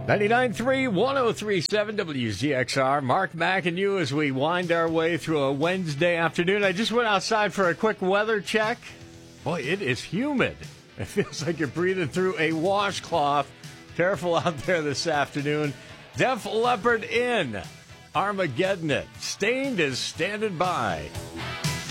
99.3, 103.7 WZXR. Mark Mack and you as we wind our way through a Wednesday afternoon. I just went outside for a quick weather check. Boy, it is humid. It feels like you're breathing through a washcloth. Careful out there this afternoon. Def Leppard in. Armageddon it. Stained is standing by.